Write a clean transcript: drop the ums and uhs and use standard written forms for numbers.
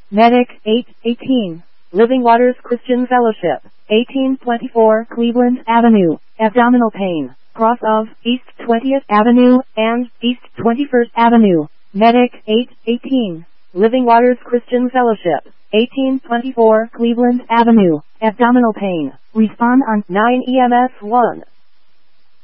Medic 818, Living Waters Christian Fellowship, 1824 Cleveland Avenue, abdominal pain, cross of East 20th Avenue and East 21st Avenue. Medic 818, Living Waters Christian Fellowship, 1824 Cleveland Avenue, abdominal pain. Respond on 9 EMS 1.